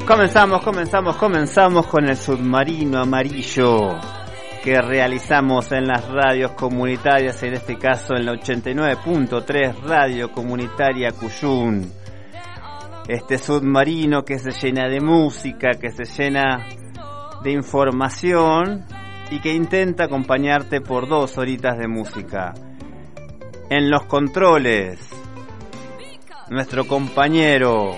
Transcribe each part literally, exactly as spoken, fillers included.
Comenzamos, comenzamos, comenzamos con el submarino amarillo que realizamos en las radios comunitarias, en este caso en la ochenta y nueve punto tres Radio Comunitaria Cuyún. Este submarino que se llena de música, que se llena de información y que intenta acompañarte por dos horitas de música. En los controles, nuestro compañero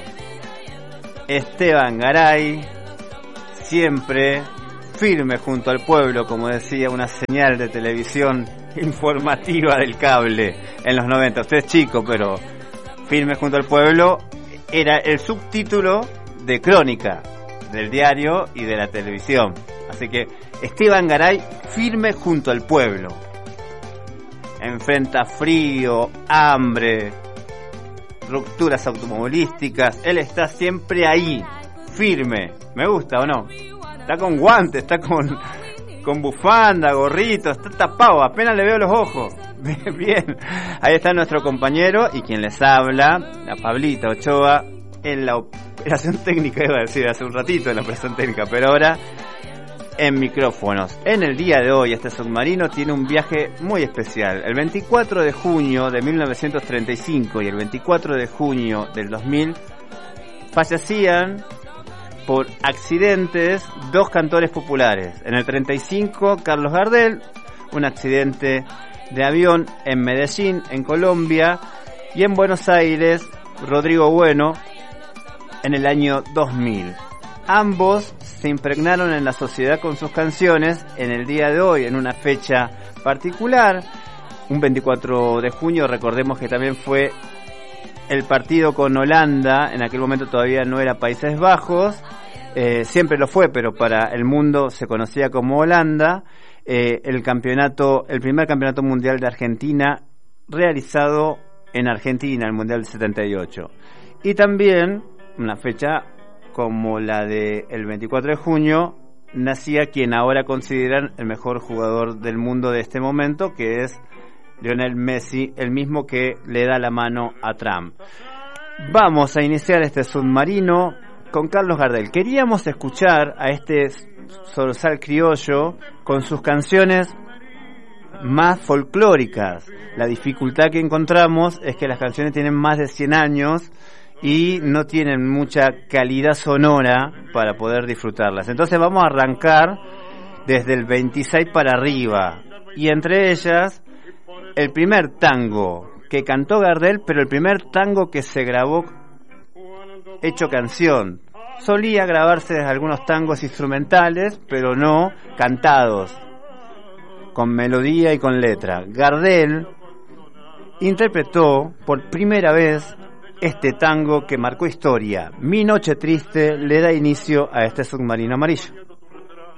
Esteban Garay, siempre firme junto al pueblo, como decía una señal de televisión informativa del cable en los noventa. Usted es chico, pero firme junto al pueblo era el subtítulo de Crónica del diario y de la televisión. Así que Esteban Garay, firme junto al pueblo. Enfrenta frío, hambre, rupturas automovilísticas, él está siempre ahí, firme. ¿Me gusta o no? Está con guantes, está con, con bufanda, gorrito, está tapado, apenas le veo los ojos. Bien, ahí está nuestro compañero y quien les habla, la Pablita Ochoa, en la operación técnica, iba a decir hace un ratito en la operación técnica, pero ahora en micrófonos. En el día de hoy este submarino tiene un viaje muy especial. El veinticuatro de junio de mil novecientos treinta y cinco y el veinticuatro de junio del dos mil fallecían por accidentes dos cantores populares. En el treinta y cinco, Carlos Gardel, un accidente de avión en Medellín, en Colombia, y en Buenos Aires, Rodrigo Bueno, en el año dos mil. Ambos se impregnaron en la sociedad con sus canciones en el día de hoy, en una fecha particular, un veinticuatro de junio, recordemos que también fue el partido con Holanda, en aquel momento todavía no era Países Bajos, eh, siempre lo fue, pero para el mundo se conocía como Holanda, eh, el campeonato, el primer campeonato mundial de Argentina realizado en Argentina, el Mundial del setenta y ocho. Y también una fecha como la del veinticuatro de junio, nacía quien ahora consideran el mejor jugador del mundo de este momento, que es Lionel Messi, el mismo que le da la mano a Trump. Vamos a iniciar este submarino con Carlos Gardel. Queríamos escuchar a este zorzal criollo con sus canciones más folclóricas. La dificultad que encontramos es que las canciones tienen más de cien años y no tienen mucha calidad sonora para poder disfrutarlas. Entonces vamos a arrancar desde el veintiséis para arriba, y entre ellas el primer tango que cantó Gardel, pero el primer tango que se grabó hecho canción. Solía grabarse algunos tangos instrumentales, pero no cantados, con melodía y con letra. Gardel interpretó por primera vez este tango que marcó historia. Mi noche triste le da inicio a este submarino amarillo.